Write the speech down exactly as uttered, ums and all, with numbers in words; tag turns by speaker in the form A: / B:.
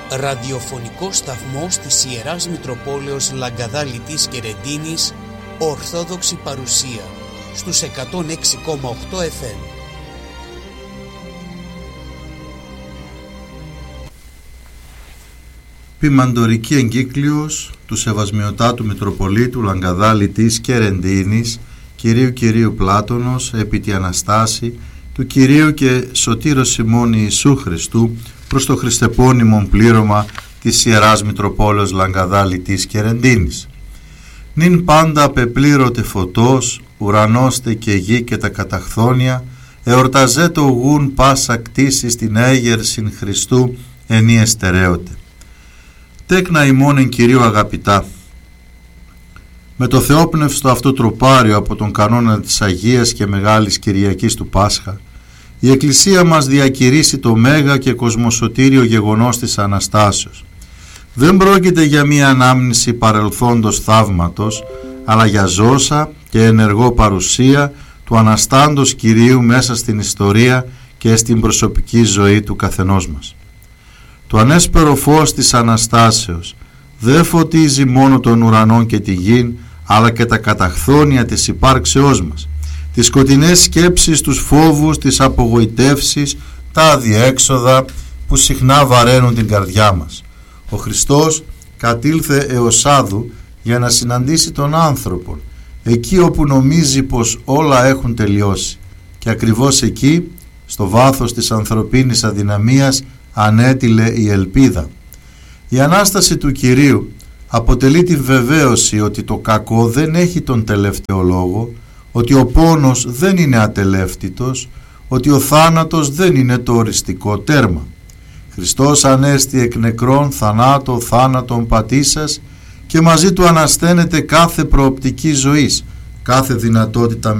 A: ραδιοφωνικός σταθμός της Ιεράς Μητροπόλεως Λαγκαδά Λιτής και Ρεντίνης, Ορθόδοξη παρουσία, στους εκατόν έξι κόμμα οκτώ εφ εμ.
B: Ποιμαντορική εγκύκλιος του Σεβασμιωτάτου Μητροπολίτου Λαγκαδά Λιτής και Ρεντίνης, Κυρίου Κυρίου Πλάτωνος, επί τη Αναστάση, του Κυρίου και Σωτήρος ημών Ιησού Χριστού, προς το χριστεπώνυμον πλήρωμα της Ιεράς Μητροπόλεως Λαγκαδά Λιτής και Ρεντίνης. Νυν πάντα πεπλήρωτε φωτός, ουρανώστε και γη και τα καταχθόνια, εορταζέτο γουν πάσα κτίση στην έγερσιν Χριστού ενή εστερέωτε. Τέκνα ημών εν Κυρίου αγαπητά, με το θεόπνευστο αυτό τροπάριο από τον κανόνα της Αγίας και Μεγάλης Κυριακής του Πάσχα, η Εκκλησία μας διακηρύσει το μέγα και κοσμοσωτήριο γεγονός της Αναστάσεως. Δεν πρόκειται για μία ανάμνηση παρελθόντος θαύματος, αλλά για ζώσα και ενεργό παρουσία του Αναστάντος Κυρίου μέσα στην ιστορία και στην προσωπική ζωή του καθενός μας. Το ανέσπερο φως της Αναστάσεως δεν φωτίζει μόνο τον ουρανό και τη γη, αλλά και τα καταχθόνια της υπάρξεώς μας, τις σκοτεινές σκέψεις, τους φόβους, τις απογοητεύσεις, τα αδιέξοδα που συχνά βαραίνουν την καρδιά μας. Ο Χριστός κατήλθε έως άδου για να συναντήσει τον άνθρωπο, εκεί όπου νομίζει πως όλα έχουν τελειώσει, και ακριβώς εκεί, στο βάθος της ανθρωπίνης αδυναμίας, ανέτειλε η ελπίδα. Η Ανάσταση του Κυρίου αποτελεί τη βεβαίωση ότι το κακό δεν έχει τον τελευταίο λόγο, ότι ο πόνος δεν είναι ατελεύτητος, ότι ο θάνατος δεν είναι το οριστικό τέρμα. Χριστός ανέστη εκ νεκρών θανάτω θάνατον πατήσας και μαζί του ανασταίνεται κάθε προοπτική ζωής, κάθε δυνατότητα